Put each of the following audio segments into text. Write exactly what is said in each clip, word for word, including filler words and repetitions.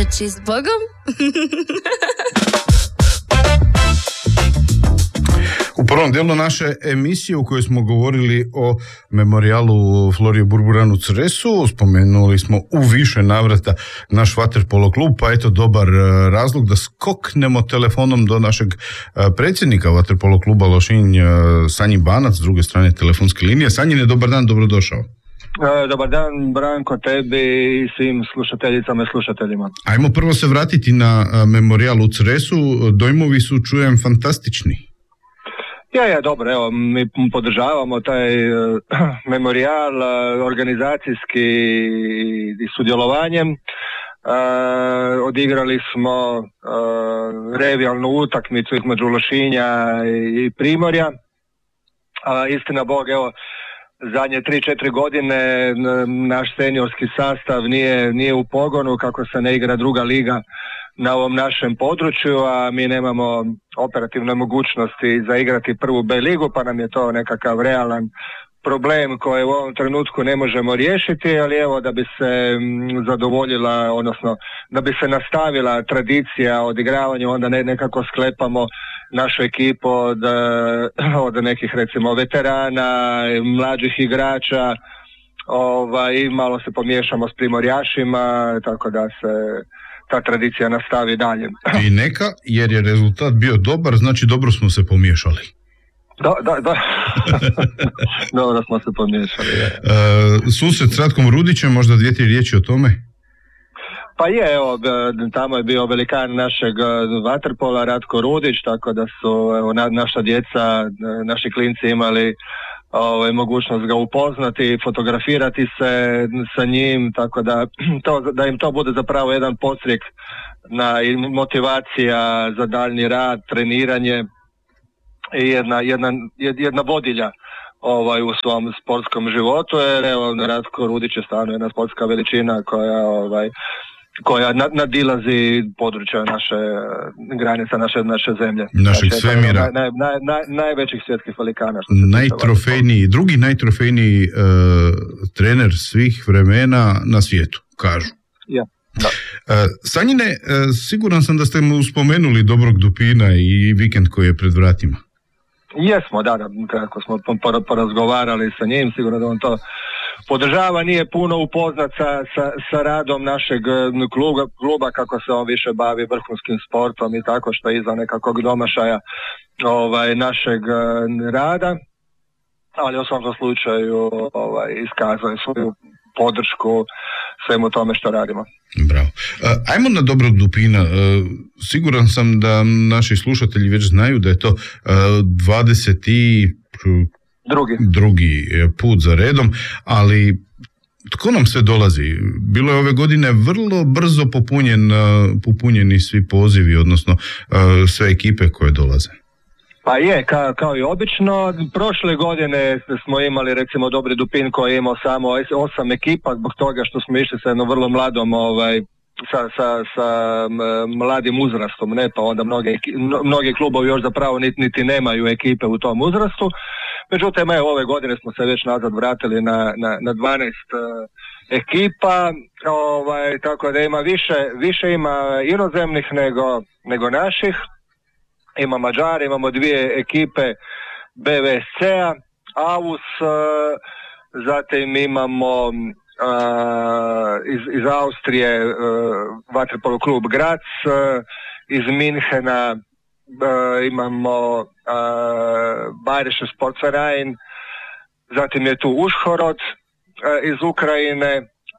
Trči s Bogom. U prvom dijelu naše emisije u kojoj smo govorili o memorijalu Floriju Burburanu Cresu, spomenuli smo u više navrata naš vaterpolo klub, pa eto dobar razlog da skoknemo telefonom do našeg predsjednika vaterpolo kluba Lošinj, Sanji Banac, s druge strane telefonske linije. Sanjine, dobar dan, dobrodošao. Dobar dan, Branko, tebi i svim slušateljicama i slušateljima. Ajmo prvo se vratiti na memorijal u Cresu. Dojmovi su, čujem, fantastični. Ja, ja, dobro, evo, mi podržavamo taj uh, memorijal uh, organizacijski i sudjelovanjem. Uh, odigrali smo uh, revijalnu utakmicu između Lošinja i, i Primorja. Uh, istina Bog, evo, zadnje tri četiri godine naš seniorski sastav nije, nije u pogonu kako se ne igra druga liga na ovom našem području, a mi nemamo operativne mogućnosti za igrati prvu B ligu, pa nam je to nekakav realan problem koji u ovom trenutku ne možemo riješiti, ali evo da bi se zadovoljila, odnosno da bi se nastavila tradicija odigravanja, onda ne, nekako sklepamo našu ekipu od, od nekih recimo veterana, mlađih igrača, ovaj, i malo se pomiješamo s primorjašima, tako da se ta tradicija nastavi dalje. I neka, jer je rezultat bio dobar, znači dobro smo se pomiješali. Da, da, da. Dobro smo se pomiješali. E, susret s Ratkom Rudićem, možda dvije, tri riječi o tome? Pa je, evo, tamo je bio velikan našeg vaterpola, Ratko Rudić, tako da su evo, na, naša djeca, naši klinci imali ovaj, mogućnost ga upoznati, fotografirati se sa njim, tako da, to, da im to bude zapravo jedan podstrijek na motivacija za daljnji rad, treniranje i jedna, jedna, jedna vodilja ovaj, u svom sportskom životu, jer evo, Ratko Rudić je stvarno jedna sportska veličina koja ovaj, koja nadilazi područja naše granica, naše, naše zemlje. Našeg znači, svemira. Naj, naj, naj, naj, najvećih svjetskih velikana. Najtrofejniji, drugi najtrofejniji uh, trener svih vremena na svijetu, kažu. Ja. Da. Uh, Sanjine, uh, siguran sam da ste mu spomenuli dobrog Dupina i vikend koji je pred vratima. Jesmo, da, da, kako smo porazgovarali sa njim, sigurno da on to podržava, nije puno upoznat sa, sa, sa radom našeg kluba, kluba, kako se on više bavi vrhunskim sportom i tako, što je iza nekakvog domašaja ovaj, našeg rada, ali u svakom slučaju ovaj, iskazuje svoju podršku svemu tome što radimo. Bravo. Ajmo na dobrog Dupina. Siguran sam da naši slušatelji već znaju da je to dvadeseti drugi. drugi put za redom, ali tko nam sve dolazi? Bilo je ove godine vrlo brzo popunjen, popunjeni svi pozivi, odnosno sve ekipe koje dolaze. Pa je, ka, kao i obično. Prošle godine smo imali recimo Dobri Dupin koji je imao samo osam ekipa zbog toga što smo išli sa jednom vrlo mladom ovaj, sa, sa, sa mladim uzrastom, ne, pa onda mnoge, mnogi klubovi još zapravo niti, niti nemaju ekipe u tom uzrastu. Međutim, evo, ove godine smo se već nazad vratili na, na, na dvanaest uh, ekipa, ovaj, tako da ima više, više ima inozemnih nego, nego naših. Ima Mađari, imamo dvije ekipe B V S C-a, A U S, uh, zatim imamo uh, iz, iz Austrije uh, vaterpolo klub Graz, uh, iz Minhena uh, imamo uh, Bayerische Sportverein, zatim je tu Ušhorod uh, iz Ukrajine,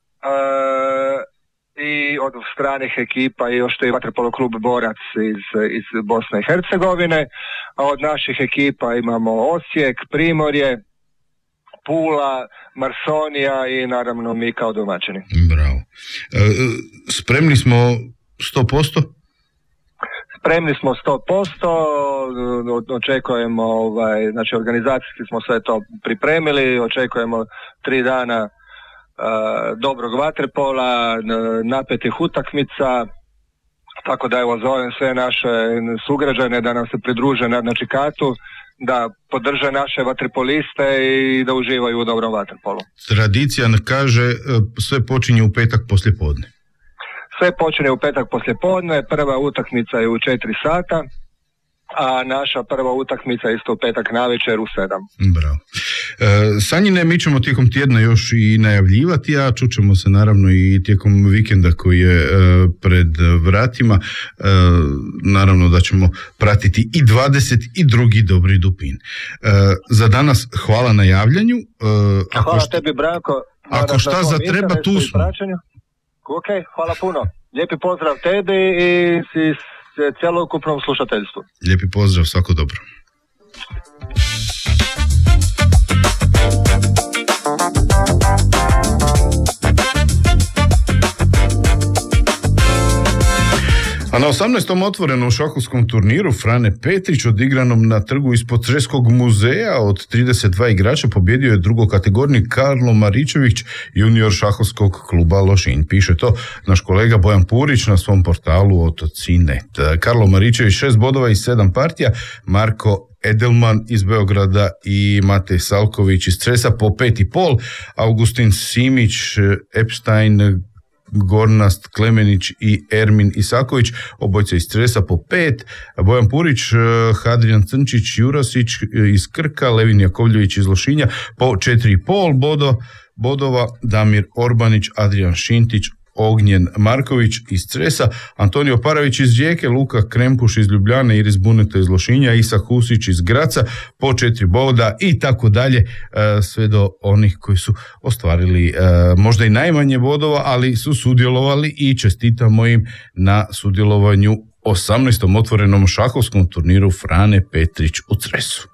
uh, i od stranih ekipa i još to je vaterpolo klub Borac iz, iz Bosne i Hercegovine, a od naših ekipa imamo Osijek, Primorje, Pula, Marsonija i naravno mi kao domaćini. Bravo. E, spremni smo sto posto? Spremni smo sto posto, očekujemo, ovaj, znači organizacijski smo sve to pripremili, očekujemo tri dana Uh, dobrog vaterpola, napetih utakmica, tako da evo zovem sve naše sugrađane da nam se pridruže na, na Čikatu, da podrže naše vaterpoliste i da uživaju u dobrom vaterpolu. Tradicija kaže sve počinje u petak poslijepodne. Sve počinje u petak poslijepodne, prva utakmica je u četiri sata, a naša prva utakmica isto u petak navečer u sedam. Bravo. E, Sanjine, mi ćemo tijekom tjedna još i najavljivati, a čućemo se naravno i tijekom vikenda koji je e, pred vratima. E, naravno da ćemo pratiti i dvadeset drugi Dobri Dupin. E, za danas hvala na javljanju. E, hvala šta, tebi, Branko. Ako šta za treba, tu smo. Ok, hvala puno. Lijepi pozdrav tebi i si cjelokupnom slušateljstvu. Lijepi pozdrav, svako dobro. A na osamnaestom otvorenom šahovskom turniru Frane Petrić, odigranom na trgu ispod Creskog muzeja, od trideset dva igrača pobjedio je drugokategorni Karlo Maričević, junior šahovskog kluba Lošinj. Piše to naš kolega Bojan Purić na svom portalu otoci točka net. Karlo Maričević šest bodova i sedam partija, Marko Edelman iz Beograda i Matej Salković iz Cresa po pet i pol, Augustin Simić, Epstein, Gornast Klemenić i Ermin Isaković, obojca iz Cresa po pet, Bojan Purić, Hadrijan Crnčić, Jurasić iz Krka, Levin Jakovljević iz Lošinja po četiri i pol bodo, bodova, Damir Orbanić, Adrijan Šintić, Ognjen Marković iz Cresa, Antonio Paravić iz Rijeke, Luka Krempuš iz Ljubljane, Iris Buneta iz Lošinja, Isa Husić iz Graca po četiri boda i tako dalje, sve do onih koji su ostvarili možda i najmanje bodova, ali su sudjelovali i čestitamo im na sudjelovanju osamnaestom otvorenom šahovskom turniru Frane Petrić u Cresu.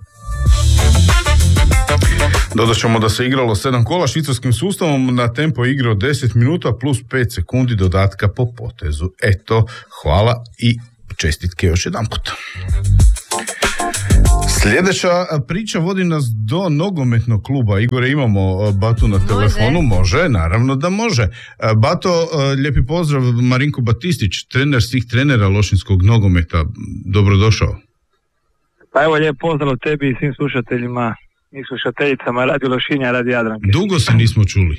Dodat ćemo da se igralo sedam kola švicarskim sustavom, na tempo igrao deset minuta plus pet sekundi dodatka po potezu. Eto, hvala i čestitke još jedan put. Sljedeća priča vodi nas do nogometnog kluba. Igore, imamo Batu na telefonu? Može, može naravno da može. Bato, lijepi pozdrav, Marinko Batistić, trener svih trenera lošinskog nogometa. Dobrodošao. Pa evo, lijep pozdrav tebi i svim slušateljima i slušateljicama radi Lošinja, radi Jadranke. Dugo se nismo čuli.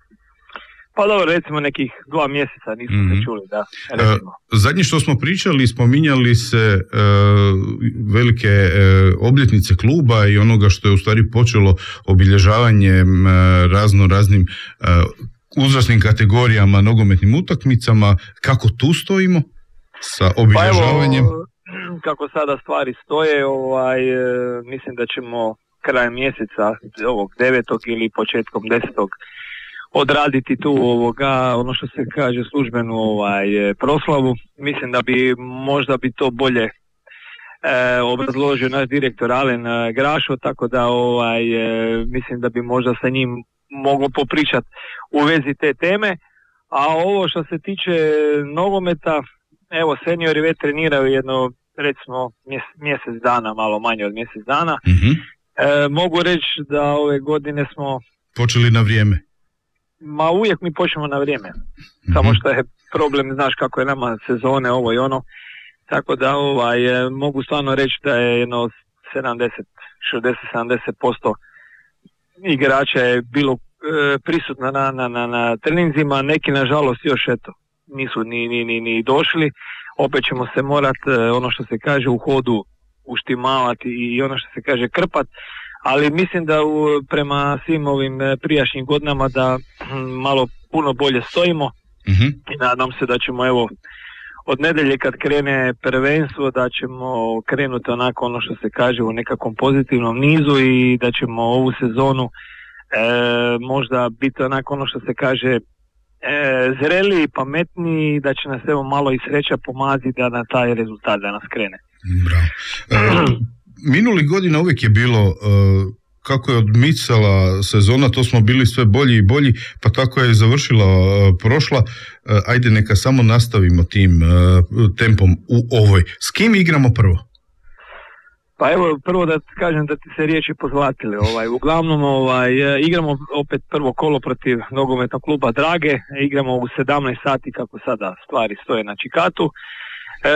Pa dobro, recimo nekih dva mjeseca nismo mm-hmm. se čuli, da. Recimo. E, zadnje što smo pričali, spominjali se e, velike e, obljetnice kluba i onoga što je u stvari počelo obilježavanjem e, razno raznim e, uzrasnim kategorijama, nogometnim utakmicama. Kako tu stojimo sa obilježavanjem? Pa evo, kako sada stvari stoje, ovaj, e, mislim da ćemo krajem mjeseca ovog devetog ili početkom desetog odraditi tu ovoga, ono što se kaže službenu ovaj, proslavu. Mislim da bi možda bi to bolje e, obrazložio naš direktor Alen Grašo, tako da ovaj, e, mislim da bi možda sa njim moglo popričati u vezi te teme. A ovo što se tiče nogometa, evo seniori već treniraju jedno recimo mjesec dana, malo manje od mjesec dana. Mm-hmm. E, mogu reći da ove godine smo počeli na vrijeme. Ma uvijek mi počnemo na vrijeme. Mm-hmm. Samo što je problem, znaš kako je nama sezone ovo i ono. Tako da ovaj, mogu stvarno reći da je jedno sedamdeset, šezdeset, sedamdeset posto igrača je bilo e, prisutno na, na, na, na treninzima. Neki nažalost još eto nisu ni, ni, ni, ni došli. Opet ćemo se morati e, ono što se kaže u hodu uštimavati i ono što se kaže krpat, ali mislim da u, prema svim ovim prijašnjim godinama da hm, malo puno bolje stojimo mm-hmm. i nadam se da ćemo evo od nedjelje kad krene prvenstvo da ćemo krenuti onako ono što se kaže u nekakvom pozitivnom nizu i da ćemo ovu sezonu e, možda biti onako ono što se kaže e, zreliji, pametniji, da će nas evo malo i sreća pomaziti da na taj rezultat da nas krene. Bravo. E, minuli godina uvijek je bilo e, kako je odmicala sezona, to smo bili sve bolji i bolji, pa tako je završila e, prošla. E, ajde neka samo nastavimo tim e, tempom u ovoj. S kim igramo prvo? Pa evo, prvo da kažem da ti se riječi pozlatili. Ovaj, uglavnom ovaj, igramo opet prvo kolo protiv nogometnog kluba Drage, igramo u sedamnaest sati kako sada stvari stoje na Čikatu. E,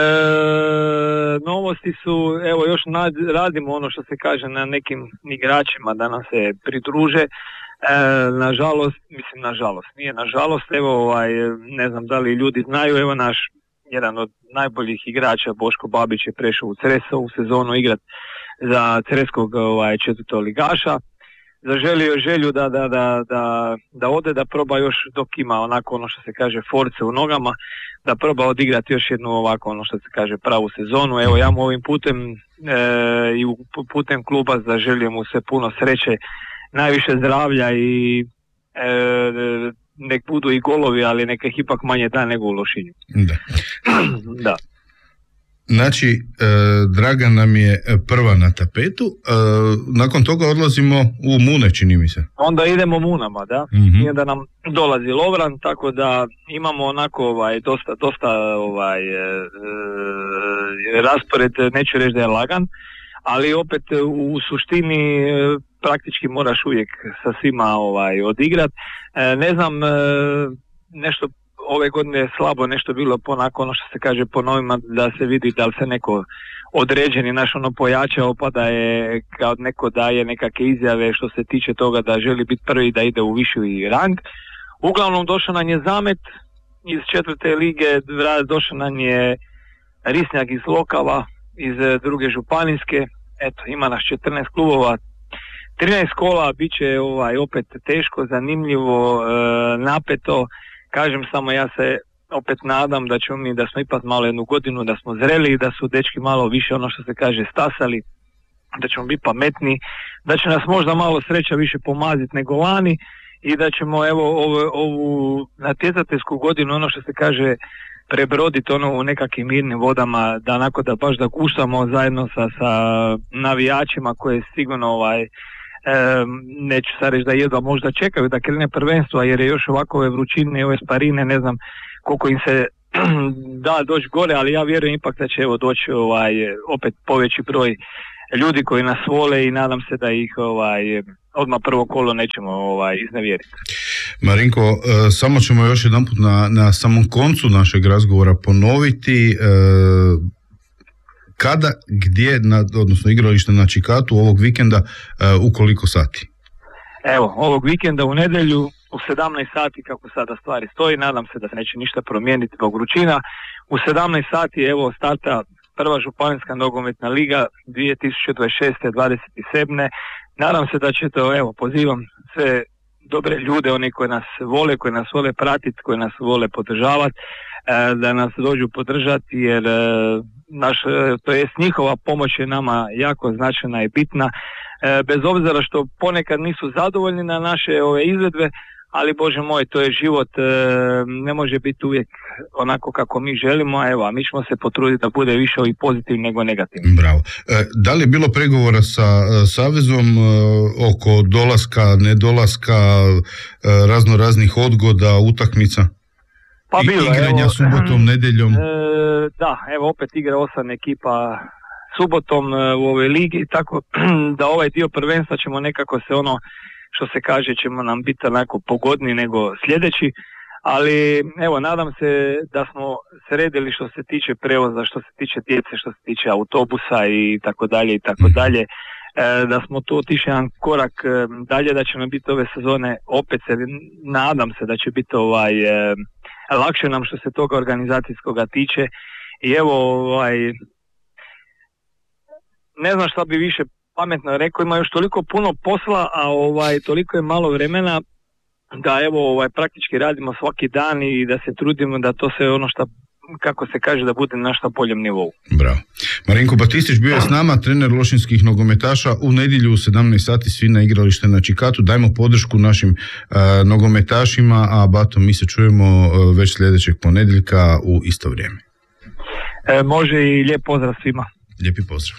novosti su, evo još nad, radimo ono što se kaže na nekim igračima da nam se pridruže. E, nažalost, mislim nažalost, nije nažalost, evo ovaj, ne znam da li ljudi znaju, evo naš jedan od najboljih igrača Boško Babić je prešao u Creso u sezonu igrat za Creskog ovaj, četvrtoligaša. Zaželio želju da, da, da, da, da ode, da proba još dok ima onako ono što se kaže force u nogama, da proba odigrati još jednu ovako ono što se kaže pravu sezonu. Evo ja mu ovim putem e, i putem kluba zaželio mu sve puno sreće, najviše zdravlja i e, nek budu i golovi, ali neka ih ipak manje da nego u Lošinju. Da. Da. Znači, e, Draga nam je prva na tapetu, e, nakon toga odlazimo u Mune, čini mi se. Onda idemo Munama, da. Mm-hmm. I onda nam dolazi Lovran, tako da imamo onako ovaj, dosta, dosta ovaj, e, e, raspored, neću reći da je lagan, ali opet u, u suštini e, praktički moraš uvijek sa svima ovaj, odigrat. E, ne znam, e, nešto ove godine je slabo nešto bilo ponako ono što se kaže po novima, da se vidi da li se neko određeni naš ono pojačao, pa da je kao neko daje nekakve izjave što se tiče toga da želi biti prvi, da ide u viši rang. Uglavnom došao nam je Zamet iz četvrte lige, došao nam je Risnjak iz Lokava, iz druge županijske, eto ima nas četrnaest klubova, trinaest kola, bit će ovaj, opet teško, zanimljivo, e, napeto. Kažem samo, ja se opet nadam da ćemo mi, da smo ipak malo jednu godinu, da smo zreli, da su dečki malo više ono što se kaže stasali, da ćemo biti pametni, da će nas možda malo sreća više pomaziti nego lani i da ćemo evo ovu, ovu natjecateljsku godinu ono što se kaže prebroditi ono u nekakvim mirnim vodama, da onako da baš da kušamo zajedno sa, sa navijačima koje sigurno ovaj E, neću sad reći da jedva možda čekaju da krene prvenstvo, jer je još ovako ove vrućine, ove sparine, ne znam koliko im se da doći gore, ali ja vjerujem ipak da će evo doći ovaj, opet poveći broj ljudi koji nas vole i nadam se da ih ovaj, odmah prvo kolo nećemo ovaj, iznevjeriti. Marinko, e, samo ćemo još jedanput na, na samom koncu našeg razgovora ponoviti e, kada, gdje, na, odnosno igralište na Čikatu ovog vikenda, uh, u koliko sati? Evo, ovog vikenda u nedjelju u sedamnaest sati kako sada stvari stoji, nadam se da se neće ništa promijeniti zbog vrućina. U sedamnaest sati evo starta prva županijska nogometna liga dvije tisuće dvadeset šeste dvadeset sedme. Nadam se da će to, evo, pozivam sve dobre ljude, oni koji nas vole, koji nas vole pratiti, koji nas vole podržavati, da nas dođu podržati, jer naš, to jest njihova pomoć je nama jako značajna i bitna, bez obzira što ponekad nisu zadovoljni na naše ove izvedbe, ali Bože moj, to je život, ne može biti uvijek onako kako mi želimo, a evo, a mi ćemo se potruditi da bude više i pozitivni nego negativni. Bravo. Da li je bilo pregovora sa Savezom oko dolaska, nedolaska, razno raznih odgoda, utakmica? Pa bilo, igranja evo, subotom, nedjeljom? E, da, evo opet igra osam ekipa subotom e, u ovoj ligi, tako da ovaj dio prvenstva ćemo nekako se ono, što se kaže, ćemo nam biti onako pogodniji nego sljedeći, ali evo, nadam se da smo sredili što se tiče prevoza, što se tiče djece, što se tiče autobusa i tako dalje i tako dalje, e, da smo tu otišli jedan korak e, dalje, da ćemo biti ove sezone opet se, nadam se da će biti ovaj e, lakše nam što se toga organizacijskoga tiče i evo ovaj, ne znam šta bi više pametno rekao, ima još toliko puno posla, a ovaj toliko je malo vremena da evo ovaj praktički radimo svaki dan i da se trudimo da to sve ono što, kako se kaže, da bude na što boljem nivou. Bravo. Marinko Batistić bio je s nama, trener lošinskih nogometaša. U nedjelju u sedamnaest sati svi na igralište na Čikatu. Dajmo podršku našim uh, nogometašima, a Bato, mi se čujemo uh, već sljedećeg ponedjeljka u isto vrijeme. E, može i lijep pozdrav svima. Lijepi pozdrav.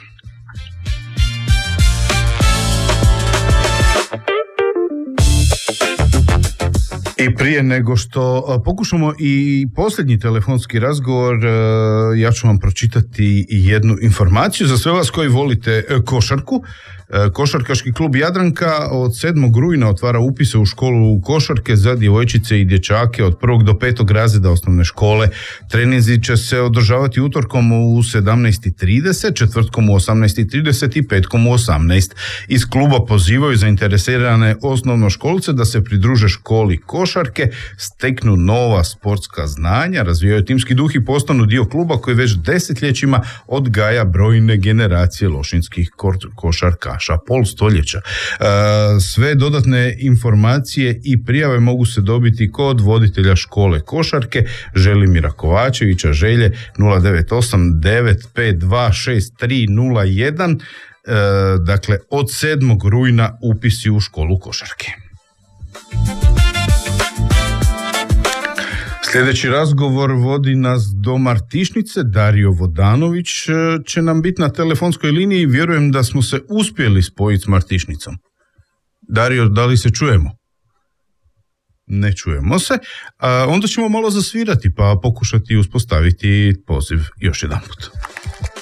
I prije nego što pokušamo i posljednji telefonski razgovor, ja ću vam pročitati jednu informaciju za sve vas koji volite košarku. Košarkaški klub Jadranka od sedmog rujna otvara upise u školu košarke za djevojčice i dječake od prvog do petog razreda osnovne škole. Treninzi će se održavati utorkom u sedamnaest i trideset, četvrtkom u osamnaest i trideset i petkom u osamnaest. Iz kluba pozivaju zainteresirane osnovnoškolce da se pridruže školi košarke, steknu nova sportska znanja, razvijaju timski duh i postanu dio kluba koji već desetljećima odgaja brojne generacije lošinskih košarkaša, pol stoljeća. Sve dodatne informacije i prijave mogu se dobiti kod voditelja škole košarke Želimira Kovačevića, Želje nula devet osam devet pet dva šest tri nula jedan. Dakle, od sedmog rujna upisi u školu košarke. Sljedeći razgovor vodi nas do Martišnice. Dario Vodanović će nam biti na telefonskoj liniji. Vjerujem da smo se uspjeli spojiti s Martišnicom. Dario, da li se čujemo? Ne čujemo se. A onda ćemo malo zasvirati pa pokušati uspostaviti poziv još jedan put.